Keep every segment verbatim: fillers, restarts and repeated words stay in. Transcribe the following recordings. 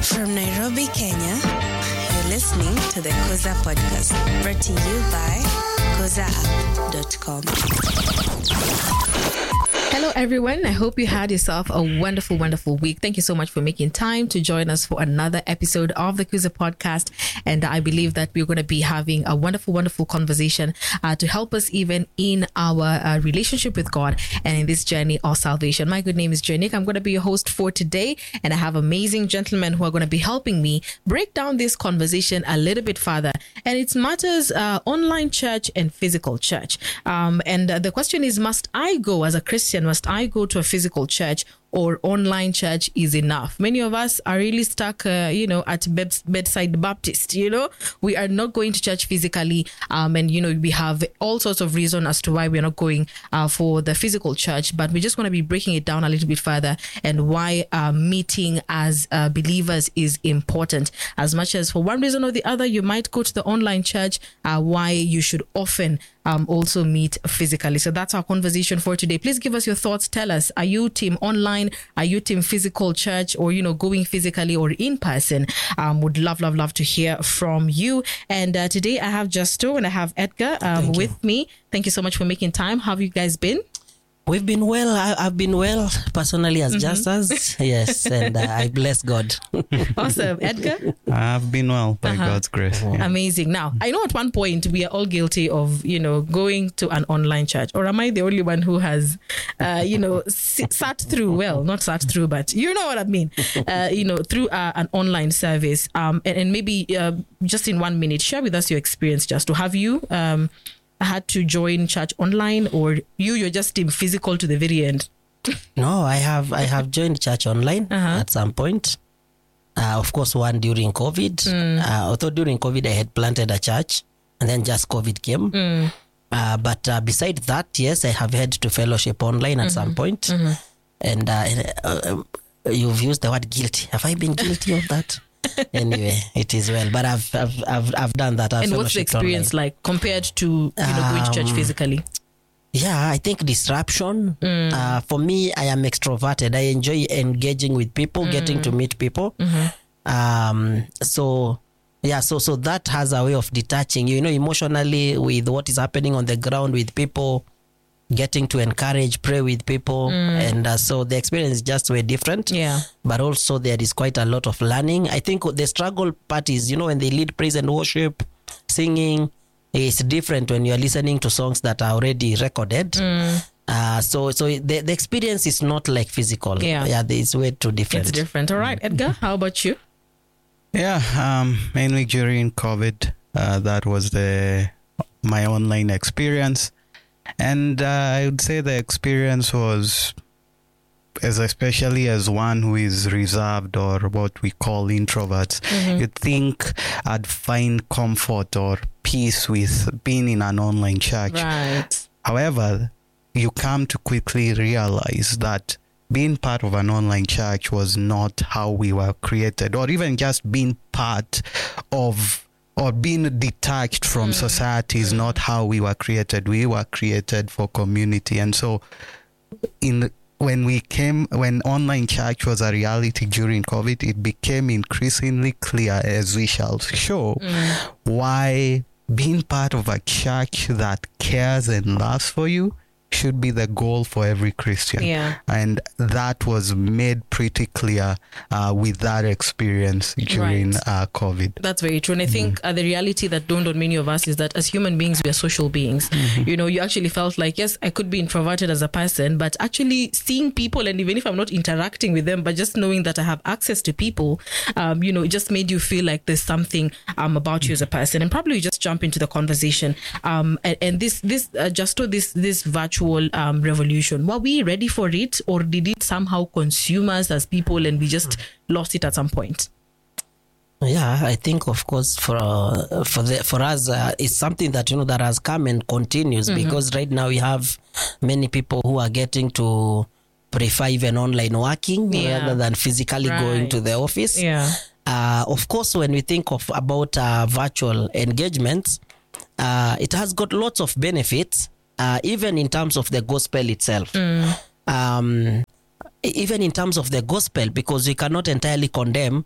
From Nairobi, Kenya, you're listening to the Kuza Podcast, brought to you by kuza app dot com. Hello, everyone. I hope you had yourself a wonderful, wonderful week. Thank you so much for making time to join us for another episode of the Kuza Podcast. And I believe that we're going to be having a wonderful, wonderful conversation uh, to help us even in our uh, relationship with God and in this journey of salvation. My good name is Janik. I'm going to be your host for today. And I have amazing gentlemen who are going to be helping me break down this conversation a little bit further. And it matters uh, online church and physical church. Um, and uh, the question is, must I go as a Christian? Must I go to a physical church, or online church is enough? Many of us are really stuck, uh, you know, at bed- bedside Baptist, you know, we are not going to church physically. Um, and, you know, we have all sorts of reasons as to why we're not going uh, for the physical church, but we just want to be breaking it down a little bit further and why uh, meeting as uh, believers is important. As much as for one reason or the other, you might go to the online church, uh, why you should often um, also meet physically. So that's our conversation for today. Please give us your thoughts. Tell us, are you team online? Are you team physical church, or, you know, going physically or in person? Um, would love, love, love to hear from you. And uh, today I have Justo and I have Edgar um, with me. Thank you so much for making time. How have you guys been? We've been well. I, I've been well personally as Mm-hmm. Justus. Yes. And uh, I bless God. Awesome. Edgar? I've been well by Uh-huh. God's grace. Yeah. Amazing. Now, I know at one point we are all guilty of, you know, going to an online church. Or am I the only one who has, uh, you know, s- sat through, well, not sat through, but you know what I mean, uh, you know, through uh, an online service. Um, and, and maybe uh, just in one minute, share with us your experience, just to have you um, had to join church online, or you, you're just in physical to the very end? No, I have I have joined church online Uh-huh. at some point. Uh, of course, one during COVID. Mm. Uh, although during COVID, I had planted a church, and then just COVID came. Mm. Uh, but uh, beside that, yes, I have had to fellowship online at Mm-hmm. some point. Mm-hmm. And uh, uh, you've used the word guilty. Have I been guilty of that? Anyway, it is well. But I've I've I've, I've done that. I've And what's the fellowshipped experience online. like compared to, you know, going to church Um, physically? Yeah, I think disruption. Mm. Uh, for me, I am extroverted. I enjoy engaging with people, getting to meet people. Mm-hmm. Um, so yeah, so so that has a way of detaching you, you know, emotionally with what is happening on the ground with people, getting to encourage, pray with people, and uh, so the experience is just way different. Yeah. But also there is quite a lot of learning. I think the struggle part is, you know, when they lead praise and worship, singing, it's different when you're listening to songs that are already recorded. Uh, so so the, the experience is not like physical. Yeah. Yeah, it's way too different. It's different. All right, Edgar, how about you? Yeah, um, mainly during COVID, uh, that was the my online experience, and uh, I would say the experience was, as especially as one who is reserved or what we call introverts, you'd think I'd find comfort or peace with being in an online church. Right. However, you come to quickly realize that being part of an online church was not how we were created, or even just being part of or being detached from society is not how we were created. We were created for community. And so in when we came, when online church was a reality during COVID, it became increasingly clear, as we shall show, why being part of a church that cares and loves for you should be the goal for every Christian. Yeah. And that was made pretty clear uh, with that experience during Right. uh, COVID. That's very true. And I think uh, the reality that dawned on many of us is that as human beings, we are social beings. You know, you actually felt like, yes, I could be introverted as a person, but actually seeing people, and even if I'm not interacting with them, but just knowing that I have access to people, um, you know, it just made you feel like there's something um, about you as a person. And probably just jump into the conversation. Um, and, and this, this, uh, just to this, this virtual um, revolution, were we ready for it, or did it somehow consume us as people and we just lost it at some point? Yeah, I think, of course, for uh, for the for us, uh, it's something that, you know, that has come and continues, because right now we have many people who are getting to prefer even online working Yeah. rather than physically going Right. to the office. Yeah. Uh, of course, when we think of about uh, virtual engagements, uh, it has got lots of benefits, uh, even in terms of the gospel itself. Um, even in terms of the gospel, because we cannot entirely condemn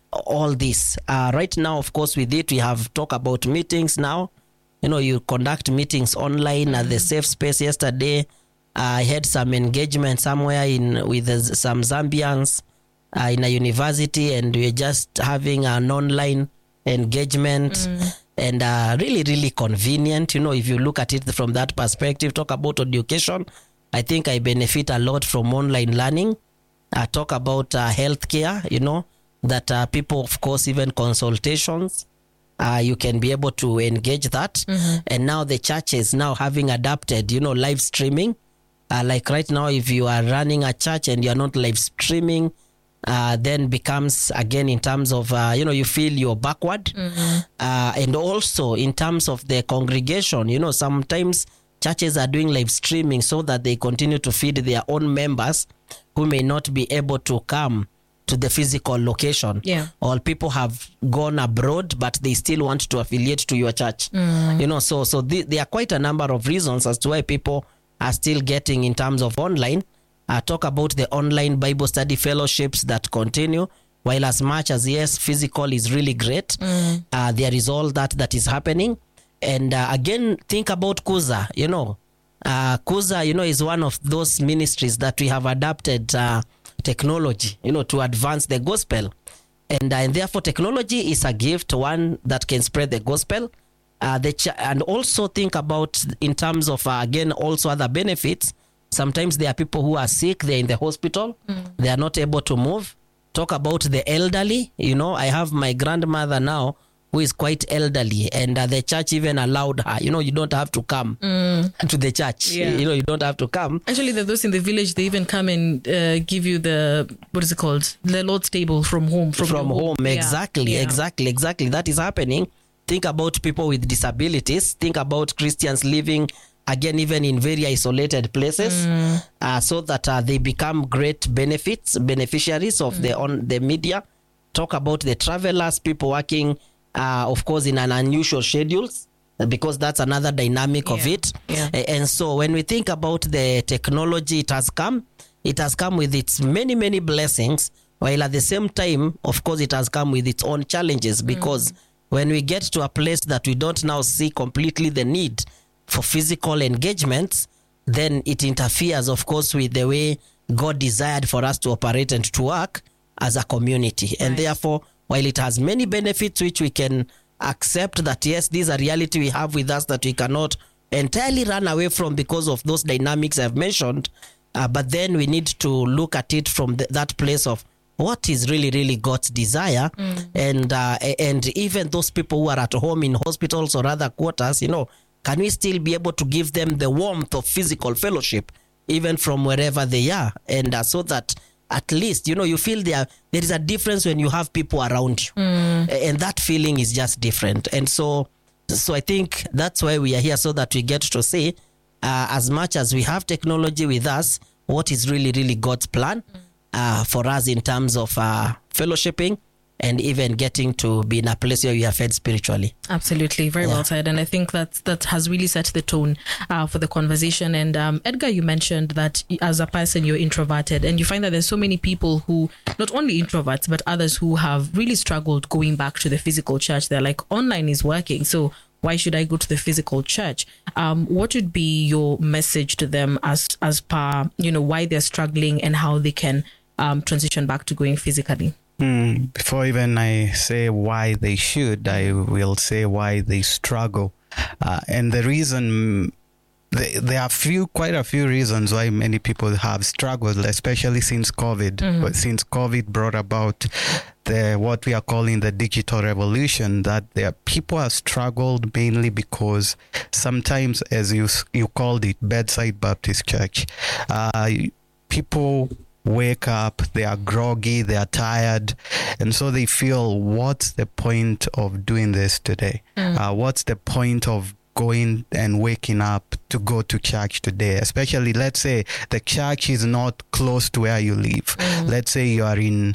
all this. Uh, right now, of course, with it, we have talked about meetings now. You know, you conduct meetings online at the safe space. Yesterday, I had some engagement somewhere in with uh, some Zambians uh, in a university, and we're just having an online engagement. Mm. And uh, really, really convenient. You know, if you look at it from that perspective, talk about education. I think I benefit a lot from online learning. I talk about uh, healthcare, you know, that uh, people, of course, even consultations, uh, you can be able to engage that. Mm-hmm. And now the churches now having adapted, you know, live streaming. Uh, like right now, if you are running a church and you're not live streaming, Uh, then becomes again in terms of uh, you know, you feel you're backward. Mm-hmm. uh, and also in terms of the congregation, you know, sometimes churches are doing live streaming so that they continue to feed their own members who may not be able to come to the physical location. Yeah. Or people have gone abroad but they still want to affiliate to your church. Mm. You know, so so the, there are quite a number of reasons as to why people are still getting in terms of online. Uh, talk about the online Bible study fellowships that continue. While as much as, yes, physical is really great, mm. uh, there is all that that is happening. And uh, again, think about Kuza, you know. Uh, Kuza, you know, is one of those ministries that we have adapted uh, technology, you know, to advance the gospel. And, uh, and therefore, technology is a gift, one that can spread the gospel. Uh, the ch- and also think about in terms of, uh, again, also other benefits. Sometimes there are people who are sick, they're in the hospital, mm. they are not able to move. Talk about the elderly. You know, I have my grandmother now who is quite elderly, and uh, the church even allowed her, you know, you don't have to come mm. to the church. Yeah. You know, you don't have to come. Actually, the, those in the village, they even come and uh, give you the, what is it called? The Lord's table from home. From, from home, home. Exactly, yeah. exactly, exactly. That is happening. Think about people with disabilities. Think about Christians living, again, even in very isolated places, mm. uh, so that uh, they become great benefits, beneficiaries of mm. the on the media. Talk about the travelers, people working, uh, of course, in an unusual schedules, because that's another dynamic yeah. of it. Yeah. And so when we think about the technology, it has come, it has come with its many, many blessings, while at the same time, of course, it has come with its own challenges, because mm. when we get to a place that we don't now see completely the need for physical engagements, then it interferes, of course, with the way God desired for us to operate and to work as a community. Right. And therefore, while it has many benefits which we can accept that, yes, these are reality we have with us that we cannot entirely run away from because of those dynamics I've mentioned, uh, but then we need to look at it from the, that place of what is really, really God's desire. Mm. And, uh, and even those people who are at home in hospitals or other quarters, you know, can we still be able to give them the warmth of physical fellowship, even from wherever they are? And uh, so that at least, you know, you feel there, there is a difference when you have people around you. Mm. And that feeling is just different. And so, so I think that's why we are here, so that we get to say, uh, as much as we have technology with us, what is really, really God's plan uh, for us in terms of uh, fellowshipping, and even getting to be in a place where we are fed spiritually. Absolutely. Very yeah. well said. And I think that that has really set the tone uh, for the conversation. And um, Edgar, you mentioned that as a person, you're introverted, and you find that there's so many people who, not only introverts, but others who have really struggled going back to the physical church. They're like, online is working, so why should I go to the physical church? Um, what would be your message to them as, as per, you know, why they're struggling and how they can um, transition back to going physically? Mm, before even I say why they should, I will say why they struggle. Uh, and the reason, the, there are few, quite a few reasons why many people have struggled, especially since COVID. Mm-hmm. But since COVID brought about the what we are calling the digital revolution, that there people have struggled mainly because sometimes, as you you called it, bedside Baptist church, uh, people wake up, they are groggy, they are tired, and so they feel, what's the point of doing this today? Mm. Uh, what's the point of going and waking up to go to church today? Especially, let's say the church is not close to where you live. Mm. Let's say you are in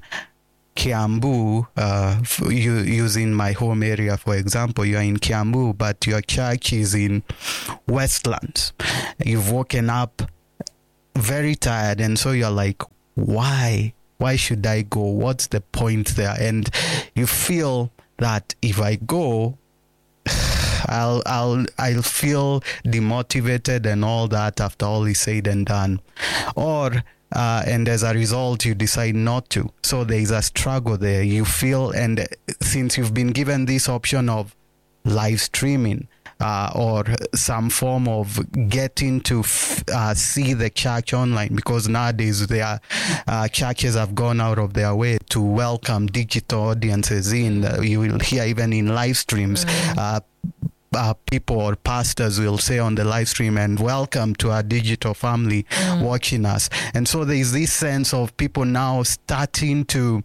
Kiambu, uh, you, using my home area, for example, you are in Kiambu, but your church is in Westlands. You've woken up very tired, and so you're like, why Why should I go? What's the point there? And you feel that if I go, I'll I'll I'll feel demotivated and all that after all is said and done, or uh, and as a result you decide not to. So there is a struggle there. You feel, and since you've been given this option of live streaming uh, or some form of getting to f- uh, see the church online, because nowadays their uh, churches have gone out of their way to welcome digital audiences in. Uh, you will hear even in live streams. Mm. Uh, Uh, people or pastors will say on the live stream, and welcome to our digital family mm. watching us. And so there is this sense of people now starting to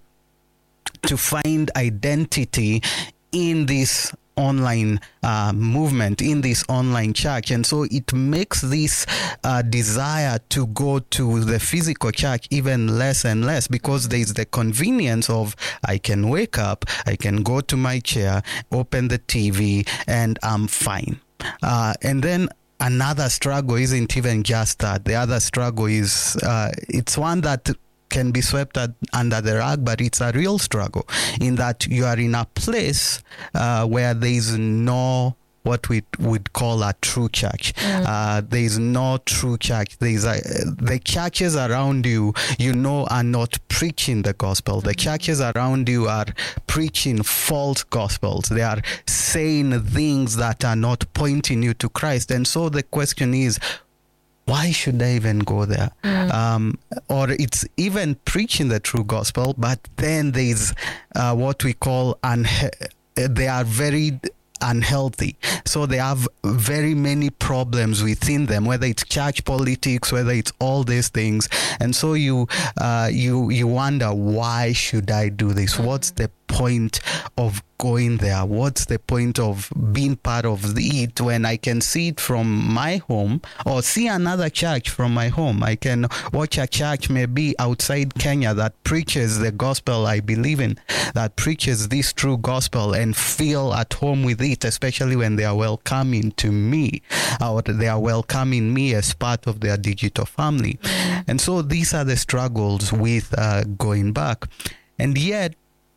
to find identity in this online uh, movement, in this online church. And so it makes this uh, desire to go to the physical church even less and less, because there is the convenience of I can wake up, I can go to my chair, open the T V, and I'm fine. Uh, and then another struggle isn't even just that. The other struggle is, uh, it's one that can be swept at, under the rug, but it's a real struggle in that you are in a place uh, where there is no what we would call a true church. Mm. Uh, there is no true church. There is a, the churches around you, you know, are not preaching the gospel. The churches around you are preaching false gospels. They are saying things that are not pointing you to Christ. And so the question is, why should I even go there? Mm. Um, or it's even preaching the true gospel, but then there's uh, what we call, unha- they are very unhealthy. So they have very many problems within them, whether it's church politics, whether it's all these things. And so you uh, you you wonder, why should I do this? Mm. What's the point of going there? What's the point of being part of it when I can see it from my home, or see another church from my home? I can watch a church maybe outside Kenya that preaches the gospel I believe in, that preaches this true gospel, and feel at home with it, especially when they are welcoming to me, or they are welcoming me as part of their digital family. And so these are the struggles with uh, going back. And yet,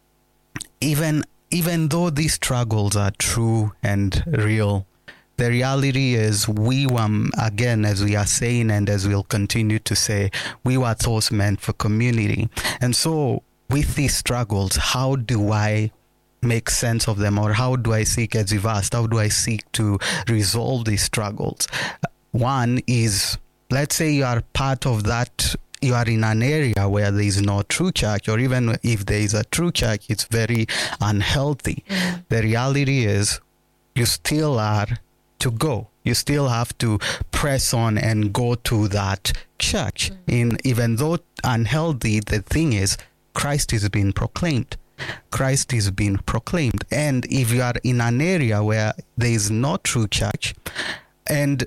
even even though these struggles are true and real, the reality is we were, again, as we are saying and as we'll continue to say, we were those meant for community. And so with these struggles, how do I make sense of them, or how do I seek, as you've asked, how do I seek to resolve these struggles? One is, let's say you are part of that, you are in an area where there is no true church, or even if there is a true church, it's very unhealthy. Mm. The reality is you still are to go. You still have to press on and go to that church. Mm. In even though unhealthy, the thing is, Christ is being proclaimed. Christ is being proclaimed. And if you are in an area where there is no true church, and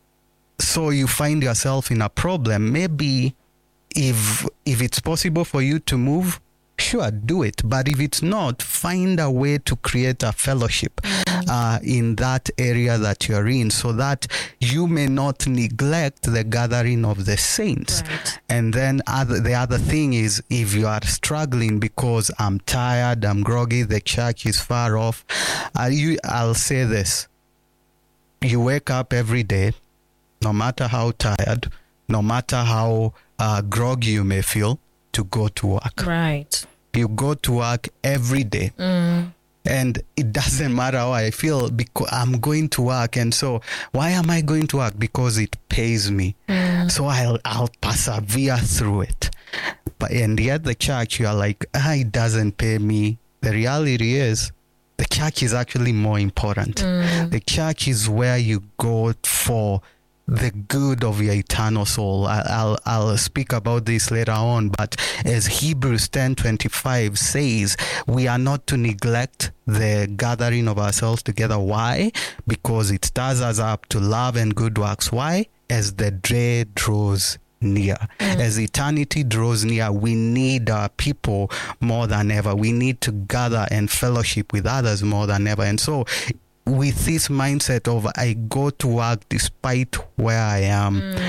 so you find yourself in a problem, maybe if if it's possible for you to move, sure, do it. But if it's not, find a way to create a fellowship uh, in that area that you're in, so that you may not neglect the gathering of the saints. Right. And then other, the other thing is, if you are struggling because I'm tired, I'm groggy, the church is far off, uh, you, I'll say this. You wake up every day, no matter how tired, no matter how uh, groggy you may feel, to go to work. Right. You go to work every day. Mm. And it doesn't matter how I feel, because I'm going to work. And so why am I going to work? Because it pays me. Mm. So I'll I'll persevere through it. But and yet the church, you are like, ah, it doesn't pay me. The reality is, the church is actually more important. Mm. The church is where you go for the good of your eternal soul. I'll I'll speak about this later on, but as Hebrews ten twenty-five says, we are not to neglect the gathering of ourselves together. Why? Because it stirs us up to love and good works. Why? As the day draws near. Mm. As eternity draws near, we need our people more than ever. We need to gather and fellowship with others more than ever. And so with this mindset of I go to work despite where I am, mm.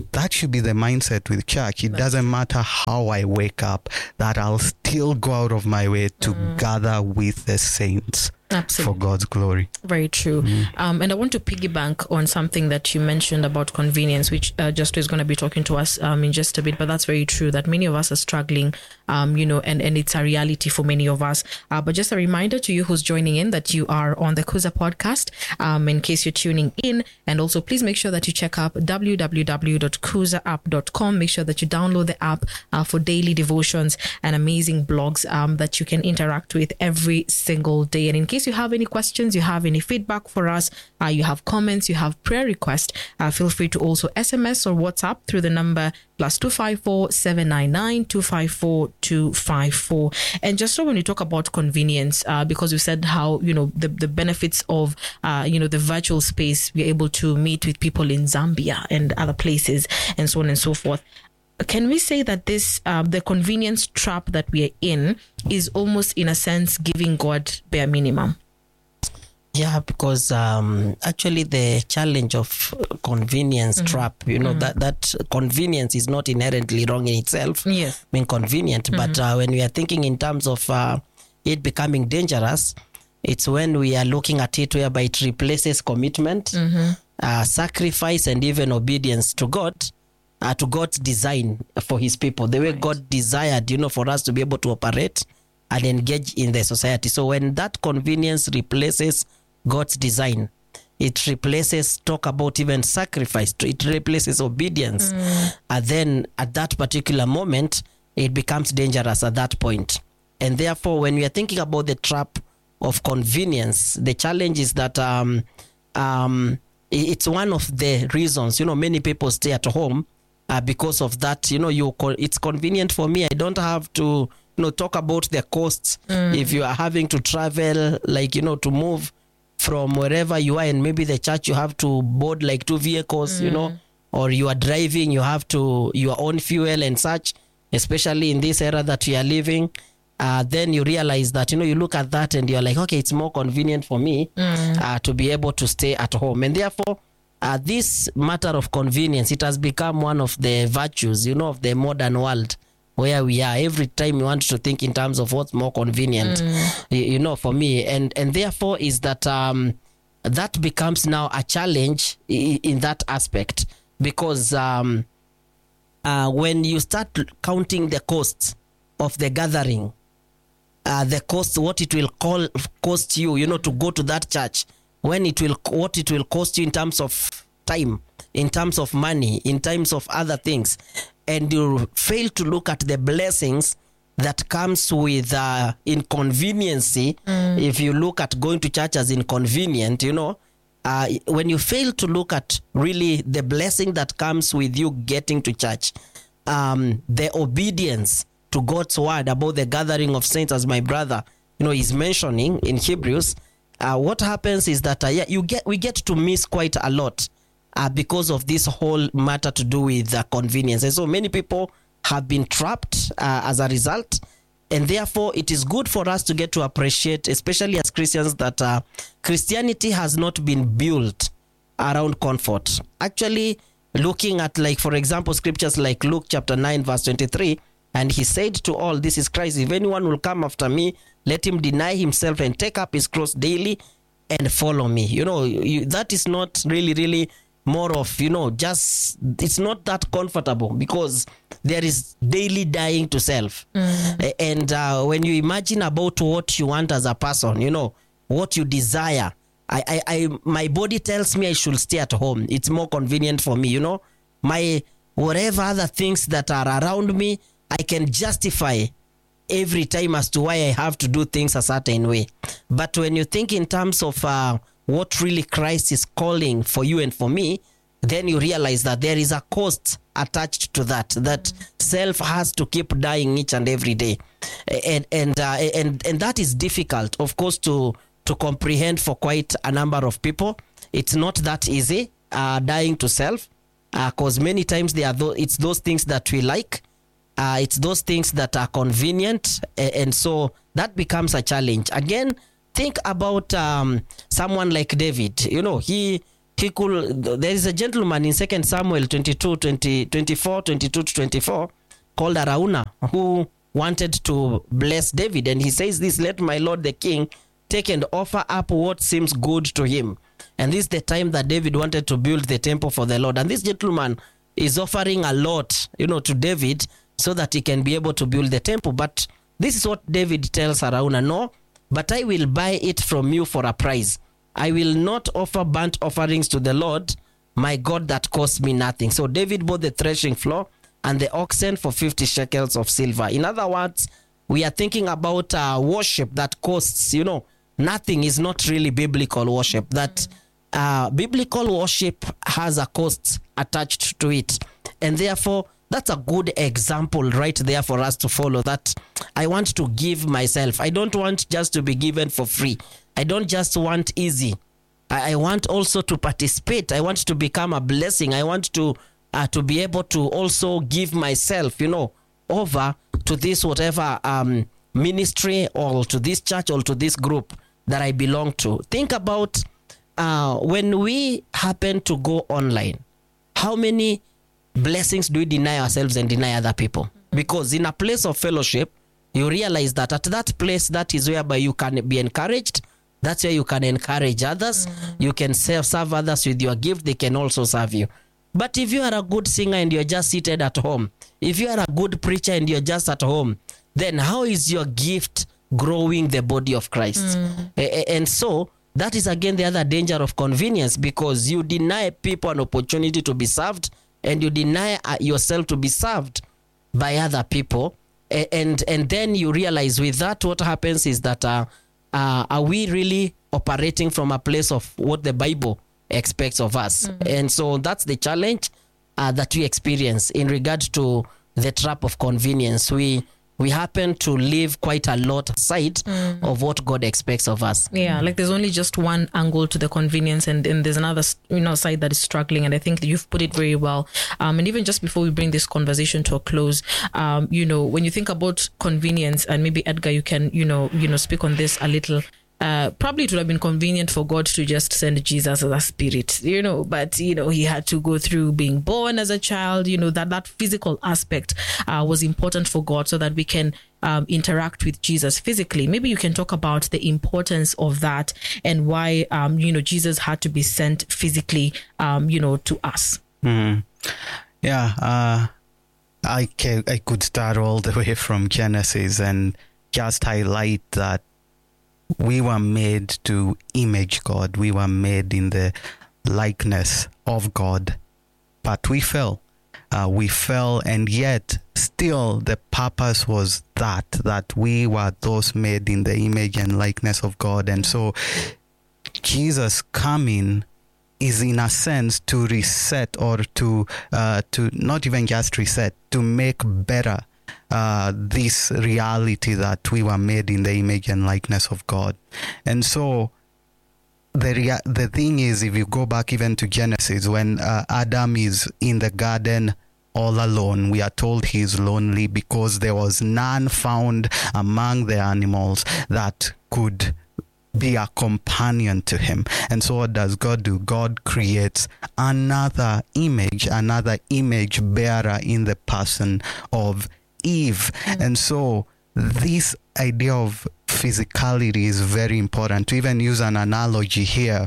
that should be the mindset with church. It doesn't matter how I wake up, that I'll still go out of my way to mm. gather with the saints. Absolutely. For God's glory. Very true. Mm. Um, and I want to piggyback on something that you mentioned about convenience, which uh, Justo is going to be talking to us um, in just a bit. But that's very true that many of us are struggling, um, you know, and, and it's a reality for many of us. Uh, but just a reminder to you who's joining in that you are on the Kuza podcast, um, in case you're tuning in. And also, please make sure that you check out w w w dot kuza app dot com. Make sure that you download the app uh, for daily devotions and amazing blogs um, that you can interact with every single day. And in case you have any questions, you have any feedback for us, uh, you have comments, you have prayer requests, uh, feel free to also S M S or WhatsApp through the number plus two five four seven nine nine two five four two five four. And just so when you talk about convenience, uh, because we said how, you know, the, the benefits of, uh, you know, the virtual space, we're able to meet with people in Zambia and other places and so on and so forth. Can we say that this, uh, the convenience trap that we are in is almost in a sense giving God bare minimum? Yeah, because um, actually the challenge of convenience mm-hmm. trap, you know, mm-hmm. that, that convenience is not inherently wrong in itself. Yes. Being convenient. Mm-hmm. But uh, when we are thinking in terms of uh, it becoming dangerous, it's when we are looking at it whereby it replaces commitment, mm-hmm. uh, sacrifice, and even obedience to God. Uh, to God's design for his people, the way right. God desired, you know, for us to be able to operate and engage in the society. So when that convenience replaces God's design, it replaces talk about even sacrifice, it replaces obedience. Mm. And then at that particular moment, it becomes dangerous at that point. And therefore, when we are thinking about the trap of convenience, the challenge is that um, um, it's one of the reasons, you know, many people stay at home Uh, because of that, you know, you co- it's convenient for me. I don't have to, you know, talk about the costs. Mm. If you are having to travel, like, you know, to move from wherever you are, and maybe the church, you have to board like two vehicles, mm. you know, or you are driving, you have to, your own fuel and such, especially in this era that we are living. Uh, then you realize that, you know, you look at that and you're like, okay, it's more convenient for me mm. uh, to be able to stay at home. And therefore, Uh, this matter of convenience, it has become one of the virtues, you know, of the modern world where we are. Every time you want to think in terms of what's more convenient, mm. you, you know, for me. And and therefore is that um, that becomes now a challenge in, in that aspect. Because um, uh, when you start counting the costs of the gathering, uh, the cost, what it will call, cost you, you know, to go to that church, when it will, what it will cost you in terms of time, in terms of money, in terms of other things, and you fail to look at the blessings that comes with uh, inconveniency. Mm. If you look at going to church as inconvenient, you know, uh, when you fail to look at really the blessing that comes with you getting to church, um, the obedience to God's word about the gathering of saints, as my brother, you know, is mentioning in Hebrews. Uh, what happens is that uh, yeah, you get we get to miss quite a lot uh, because of this whole matter to do with uh, convenience. And so many people have been trapped uh, as a result. And therefore, it is good for us to get to appreciate, especially as Christians, that uh, Christianity has not been built around comfort. Actually, looking at, like, for example, scriptures like Luke chapter nine, verse twenty-three, and he said to all, this is Christ, if anyone will come after me, let him deny himself and take up his cross daily and follow me. You know, you, that is not really, really more of, you know, just, it's not that comfortable because there is daily dying to self. Mm. And uh, when you imagine about what you want as a person, you know, what you desire, I, I, I, my body tells me I should stay at home. It's more convenient for me, you know, my, whatever other things that are around me, I can justify every time as to why I have to do things a certain way. But when you think in terms of uh, what really Christ is calling for you and for me, then you realize that there is a cost attached to that, that mm. self has to keep dying each and every day. And and uh, and and that is difficult, of course, to to comprehend for quite a number of people. It's not that easy, uh, dying to self, because uh, many times they are th- it's those things that we like. Uh, it's those things that are convenient, and so that becomes a challenge. Again, think about um, someone like David. You know, he he could, there is a gentleman in Second Samuel twenty-two, twenty, twenty-four, twenty-two to twenty-four called Araunah, who wanted to bless David. And he says this, let my lord the king take and offer up what seems good to him. And this is the time that David wanted to build the temple for the Lord. And this gentleman is offering a lot, you know, to David so that he can be able to build the temple. But this is what David tells Araunah, no, but I will buy it from you for a price. I will not offer burnt offerings to the Lord, my God, that cost me nothing. So David bought the threshing floor and the oxen for fifty shekels of silver. In other words, we are thinking about uh, worship that costs, you know, nothing is not really biblical worship. That uh, biblical worship has a cost attached to it. And therefore, that's a good example right there for us to follow, that I want to give myself. I don't want just to be given for free. I don't just want easy. I, I want also to participate. I want to become a blessing. I want to uh, to be able to also give myself, you know, over to this whatever um, ministry or to this church or to this group that I belong to. Think about uh, when we happen to go online, how many blessings do we deny ourselves and deny other people? Because in a place of fellowship, you realize that at that place, that is whereby you can be encouraged. That's where you can encourage others. Mm-hmm. You can serve, serve others with your gift. They can also serve you. But if you are a good singer and you're just seated at home, if you are a good preacher and you're just at home, then how is your gift growing the body of Christ? Mm. And so that is again the other danger of convenience, because you deny people an opportunity to be served and you deny yourself to be served by other people. And and then you realize with that, what happens is that uh, uh, are we really operating from a place of what the Bible expects of us? Mm-hmm. And so that's the challenge uh, that we experience in regard to the trap of convenience. We we happen to live quite a lot aside mm. of what God expects of us. Yeah, like there's only just one angle to the convenience, and, and there's another, you know, side that is struggling. And I think that you've put it very well. Um, and even just before we bring this conversation to a close, um, you know, when you think about convenience, and maybe Edgar, you can, you know, you know, speak on this a little. Uh, probably it would have been convenient for God to just send Jesus as a spirit, you know, but, you know, he had to go through being born as a child, you know, that, that physical aspect uh, was important for God so that we can um, interact with Jesus physically. Maybe you can talk about the importance of that and why, um, you know, Jesus had to be sent physically, um, you know, to us. Mm-hmm. Yeah, uh, I, can, I could start all the way from Genesis and just highlight that we were made to image God. We were made in the likeness of God, but we fell. Uh, we fell, and yet still the purpose was that, that we were those made in the image and likeness of God. And so Jesus coming is in a sense to reset, or to, uh, to not even just reset, to make better Uh, this reality that we were made in the image and likeness of God. And so the rea- the thing is, if you go back even to Genesis, when uh, Adam is in the garden all alone, we are told he is lonely because there was none found among the animals that could be a companion to him. And so what does God do? God creates another image, another image bearer in the person of Eve. Mm. And so this idea of physicality is very important. To even use an analogy here,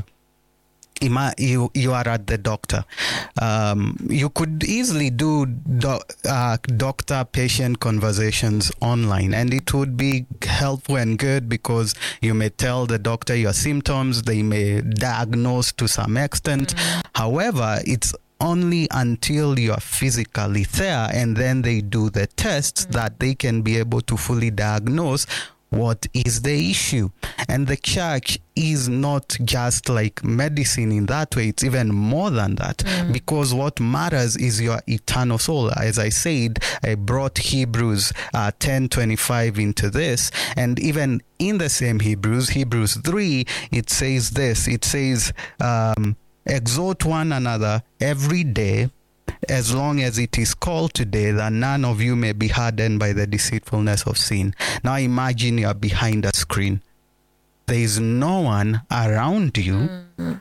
you you are at the doctor. Um, you could easily do do, uh, doctor-patient conversations online, and it would be helpful and good because you may tell the doctor your symptoms. They may diagnose to some extent. Mm. However, it's only until you are physically there and then they do the tests mm-hmm. that they can be able to fully diagnose what is the issue. And the church is not just like medicine in that way. It's even more than that, mm. because what matters is your eternal soul. As I said, I brought Hebrews uh, ten twenty-five into this, and even in the same Hebrews, Hebrews three, it says this. It says, um, exhort one another every day, as long as it is called today, that none of you may be hardened by the deceitfulness of sin. Now imagine you are behind a screen. There is no one around you mm-hmm.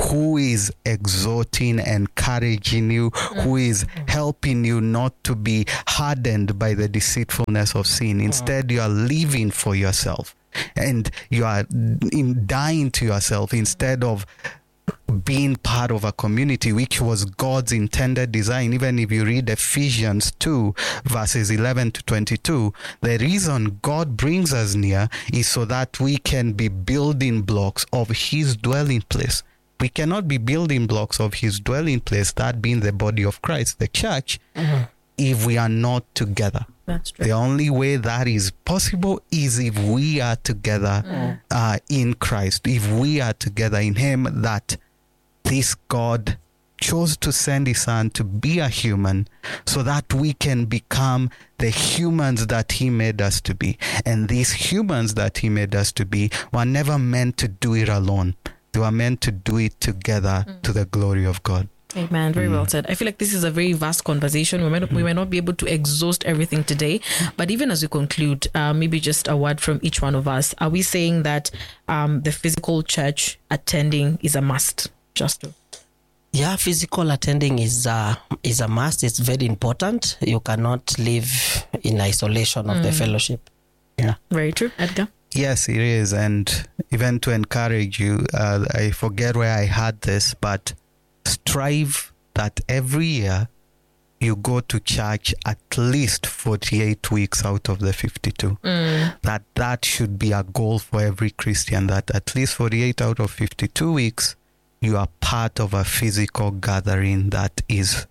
who is exhorting, encouraging you, mm. who is helping you not to be hardened by the deceitfulness of sin. Instead, mm. you are living for yourself and you are in dying to yourself instead of being part of a community, which was God's intended design. Even if you read Ephesians two verses eleven to twenty-two, the reason God brings us near is so that we can be building blocks of his dwelling place. We cannot be building blocks of his dwelling place, that being the body of Christ, the church, mm-hmm. if we are not together. That's true. The only way that is possible is if we are together mm. uh, in Christ, if we are together in him, that this God chose to send his son to be a human so that we can become the humans that he made us to be. And these humans that he made us to be were never meant to do it alone. They were meant to do it together mm. to the glory of God. Amen. Very mm. well said. I feel like this is a very vast conversation. We might, not, we might not be able to exhaust everything today, but even as we conclude, uh, maybe just a word from each one of us. Are we saying that um, the physical church attending is a must? Just to Yeah, physical attending is uh, is a must. It's very important. You cannot live in isolation of mm. the fellowship. Yeah. Very true. Edgar? Yes, it is. And even to encourage you, uh, I forget where I had this, but strive that every year you go to church at least forty-eight weeks out of the fifty-two. Mm. That that should be a goal for every Christian, that at least forty-eight out of fifty-two weeks, you are part of a physical gathering that is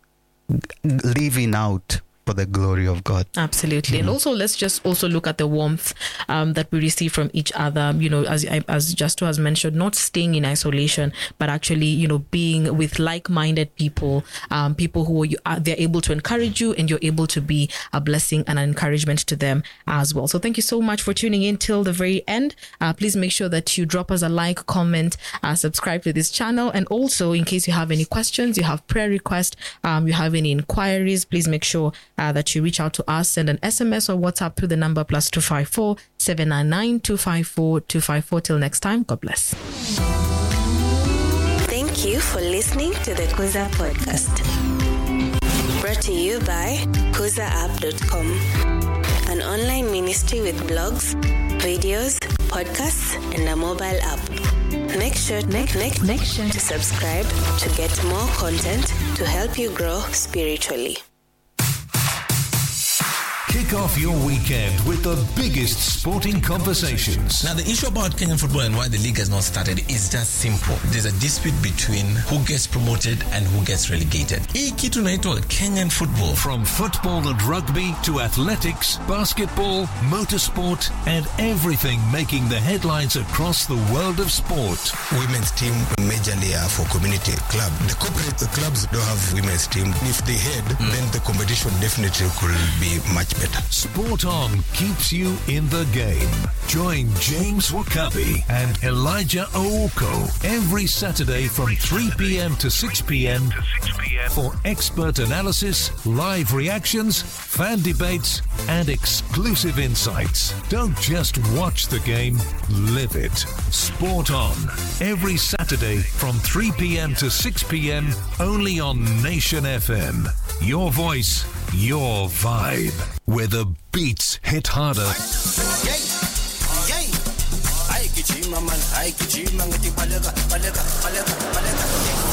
living out for the glory of God. Absolutely. Mm-hmm. And also, let's just also look at the warmth um, that we receive from each other. You know, as as Justo has mentioned, not staying in isolation, but actually, you know, being with like-minded people, um, people who you are, they're able to encourage you, and you're able to be a blessing and an encouragement to them as well. So thank you so much for tuning in till the very end. Uh, please make sure that you drop us a like, comment, uh, subscribe to this channel. And also, in case you have any questions, you have prayer requests, um, you have any inquiries, please make sure Uh, that you reach out to us, send an S M S or WhatsApp through the number plus two five four, seven nine nine, two five four, two five four. Till next time, God bless. Thank you for listening to the Kuza Podcast. Brought to you by kuza app dot com, an online ministry with blogs, videos, podcasts, and a mobile app. Make sure, make, make, make sure to subscribe to get more content to help you grow spiritually. Kick off your weekend with the biggest sporting conversations. Now, the issue about Kenyan football and why the league has not started is just simple. There's a dispute between who gets promoted and who gets relegated. Hii kitu inaitwa Kenyan football. From football and rugby to athletics, basketball, motorsport, and everything making the headlines across the world of sport. Women's team majorly are for community club. The corporate the clubs don't have women's team. If they had, mm. then the competition definitely could be much better. Sport On keeps you in the game. Join James Wakabi and Elijah Ooko every Saturday from three p.m. to six p.m. for expert analysis, live reactions, fan debates, and exclusive insights. Don't just watch the game, live it. Sport On every Saturday from three p.m. to six p.m. only on Nation F M. Your voice, your vibe, where the beats hit harder. Yay! Yay! Ay, kichima man, ay, kichima ngati balega, balega, balega, balega.